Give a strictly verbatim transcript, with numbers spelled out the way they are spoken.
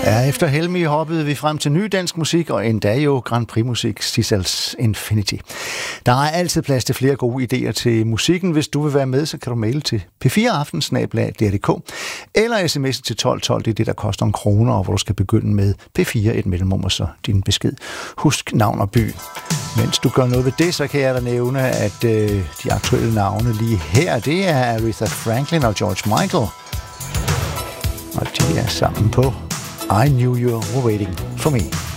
Ja, efter Helmi hoppede vi frem til ny dansk musik, og endda jo Grand Prix Musik, Sissels Infinity. Der er altid plads til flere gode idéer til musikken. Hvis du vil være med, så kan du maile til p fire aften snabel-a d r punktum d k eller sms'e til tolv tolv, det er det, der koster en kroner, og hvor du skal begynde med P fire, et mellemrum og så din besked. Husk navn og by. Mens du gør noget ved det, så kan jeg da nævne, at øh, de aktuelle navne lige her, det er Aretha Franklin og George Michael. Og de er sammen på I Knew You Were Waiting For Me.